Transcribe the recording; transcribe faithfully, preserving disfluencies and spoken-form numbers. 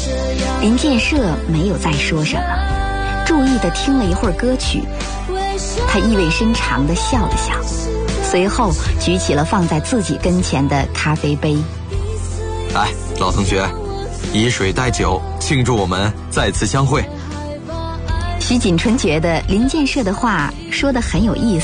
林建设没有再说什么，注意地听了一会儿歌曲，他意味深长地笑了笑，随后举起了放在自己跟前的咖啡杯。 来，老同学，以水代酒，庆祝我们再次相会。 徐锦春觉得林建设的话说得很有意思。